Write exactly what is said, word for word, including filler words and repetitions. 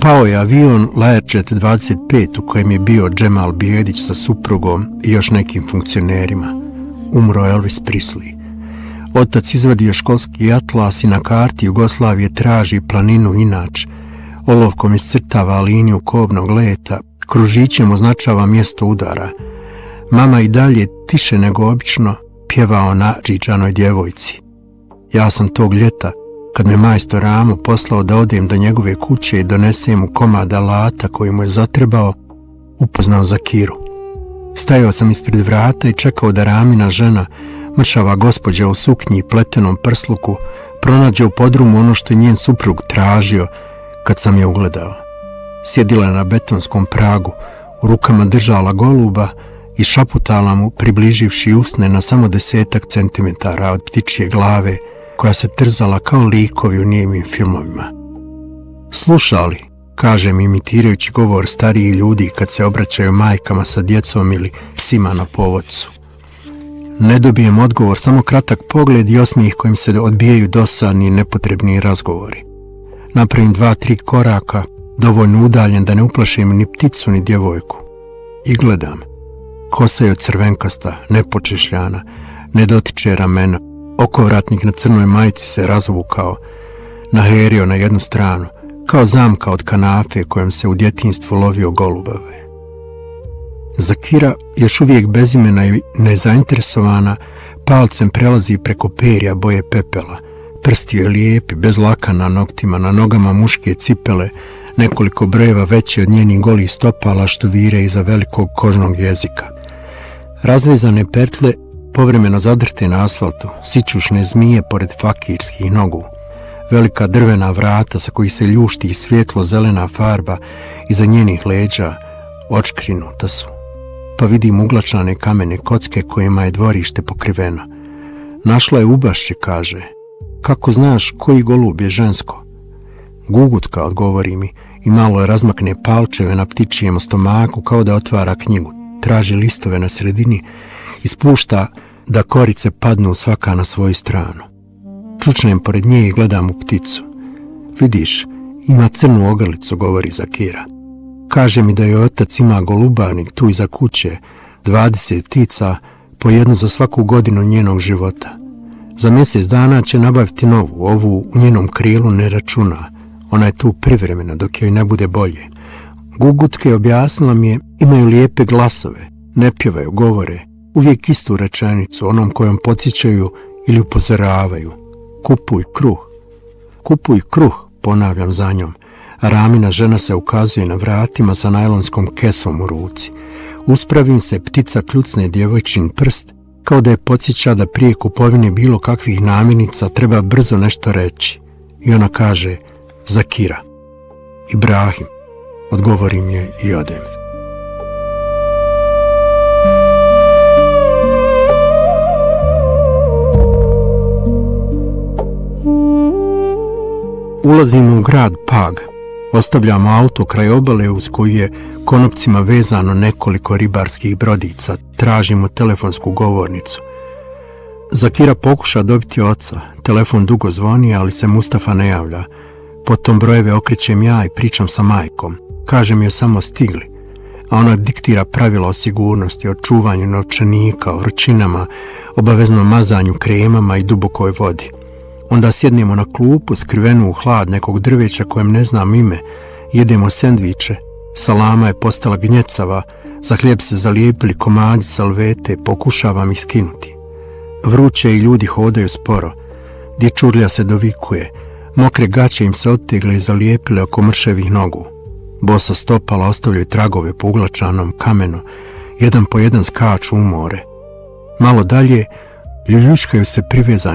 Pao je avion Learjet dvadeset pet u kojem je bio Džemal Bijedić sa suprugom i još nekim funkcionerima. Umro Elvis Presley. Otac izvadio školski atlas i na karti Jugoslavije traži planinu Inač. Olovkom iscrtava liniju kobnog leta, kružićem označava mjesto udara. Mama i dalje tiše nego obično pjevao na Džiđanoj djevojci. Ja sam tog ljeta, kad me majstor Ramo poslao da odem do njegove kuće i donesem mu komad alata koji mu je zatrebao, upoznao Zakiru. Stajao sam ispred vrata i čekao da Ramina žena, mršava gospođa u suknji i pletenom prsluku, pronađe u podrumu ono što je njen suprug tražio kad sam je ugledao. Sjedila je na betonskom pragu, u rukama držala goluba i šaputala mu, približivši usne na samo desetak centimetara od ptičje glave, koja se trzala kao likovi u nijemim filmovima. Slušali, kažem imitirajući govor stariji ljudi kad se obraćaju majkama sa djecom ili psima na povodcu. Ne dobijem odgovor, samo kratak pogled i osmijeh kojim se odbijaju dosadni i nepotrebni razgovori. Napravim dva, tri koraka, dovoljno udaljen da ne uplašim ni pticu ni djevojku. I gledam. Kosa je crvenkasta, nepočešljana, ne dotiče ramena. Okovratnik na crnoj majici se razvukao, naherio na jednu stranu, kao zamka od kanafe kojom se u djetinjstvu lovio golubave. Zakira, još uvijek bez imena i nezainteresovana, palcem prelazi preko perja boje pepela. Prsti je lijepi, bez laka na noktima, na nogama muške cipele, nekoliko brojeva veće od njenih golih stopala što vire iza velikog kožnog jezika. Razvezane pertle povremeno zadrte na asfaltu, sićušne zmije pored fakirskih nogu. Velika drvena vrata sa kojih se ljušti svjetlo zelena farba iza njenih leđa očkrinuta su. Pa vidim uglačane kamene kocke kojima je dvorište pokriveno. Našla je u bašči, kaže. Kako znaš koji golub je žensko? Gugutka, odgovori mi, i malo je razmakne palčeve na ptičijem stomaku kao da otvara knjigu. Traži listove na sredini i spušta da korice padnu svaka na svoju stranu. Čučnem pored nje i gledam u pticu. Vidiš, ima crnu ogrlicu, govori Zakira. Kaže mi da je otac ima golubarnik tu iza kuće, dvadeset ptica, po jednu za svaku godinu njenog života. Za mjesec dana će nabaviti novu, ovu u njenom krilu ne računa. Ona je tu privremena dok joj ne bude bolje. Gugutke, objasnila mi je, imaju lijepe glasove, ne pjevaju, govore, uvijek istu rečenicu, onom kojom podsjećaju ili upozoravaju. Kupuj kruh. Kupuj kruh, ponavljam za njom, a Ramina žena se ukazuje na vratima sa najlonskom kesom u ruci. Uspravim se, ptica kljucne djevojčin prst, kao da je podsjeća da prije kupovine bilo kakvih namirnica treba brzo nešto reći. I ona kaže, Zakira. Ibrahim, odgovorim je i odem. Ulazimo u grad Pag. Ostavljamo auto kraj obale uz koju je konopcima vezano nekoliko ribarskih brodica. Tražimo telefonsku govornicu. Zakira pokuša dobiti oca. Telefon dugo zvoni, ali se Mustafa ne javlja. Potom brojeve okrećem ja i pričam sa majkom. Kaže mi joj samo stigli. A ona diktira pravila o sigurnosti, o čuvanju novčanika, o vrućinama, obaveznom mazanju kremama i dubokoj vodi. Onda sjednemo na klupu skrivenu u hlad nekog drveća kojem ne znam ime, jedemo sendviče, salama je postala gnjecava, za hljeb se zalijepili komadi salvete, pokušavam ih skinuti. Vruće i ljudi hodaju sporo, dječurlja se dovikuje, mokre gaće im se ottegle i zalijepile oko mrševih nogu. Bosa stopala ostavljaju tragove po uglačanom kamenu, jedan po jedan skaču u more. Malo dalje ljuljuškaju se privezani